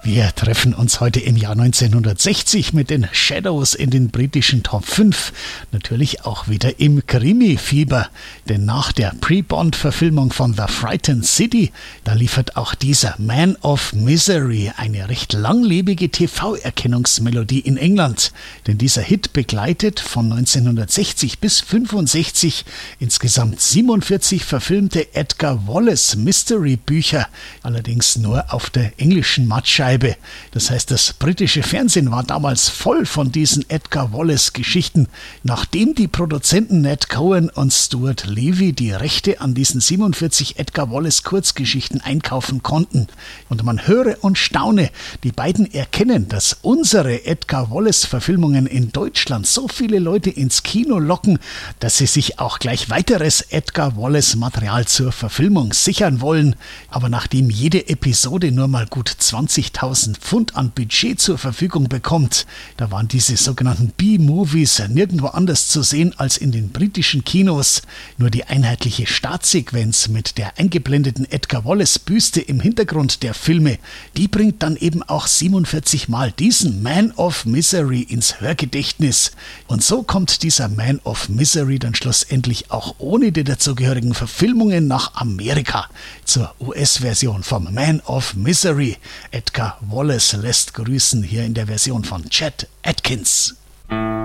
Wir treffen uns heute im Jahr 1960 mit den Shadows in den britischen Top 5. Natürlich auch wieder im Krimi-Fieber. Denn nach der Pre-Bond-Verfilmung von The Frightened City, da liefert auch dieser Man of Misery eine recht langlebige TV-Erkennungsmelodie in England. Denn dieser Hit begleitet von 1960 bis 65 insgesamt 47 verfilmte Edgar Wallace Mystery-Bücher. Allerdings nur auf der englischen Mattscheibe. Das heißt, das britische Fernsehen war damals voll von diesen Edgar Wallace-Geschichten. Nachdem die Produzenten Ned Cohen und Stuart Levy die Rechte an diesen 47 Edgar Wallace-Kurzgeschichten einkaufen konnten. Und man höre und staune, die beiden erkennen, dass unsere Edgar Wallace-Verfilmungen in Deutschland so viele Leute ins Kino locken, dass sie sich auch gleich weiteres Edgar Wallace-Material zur Verfilmung sichern wollen. Aber nachdem jede Episode nur mal gut 20.000 Pfund an Budget zur Verfügung bekommt, da waren diese sogenannten B-Movies nirgendwo anders zu sehen als in den britischen Kinos. Nur die einheitliche Startsequenz mit der eingeblendeten Edgar Wallace-Büste im Hintergrund der Filme, die bringt dann eben auch 47 Mal diesen Man of Misery ins Hörgedächtnis. Und so kommt dieser Man of Misery dann schlussendlich auch ohne die dazugehörigen Verfilmungen nach Amerika. Zur US-Version vom Man of Misery. Edgar Wallace lässt grüßen hier in der Version von Chet Atkins.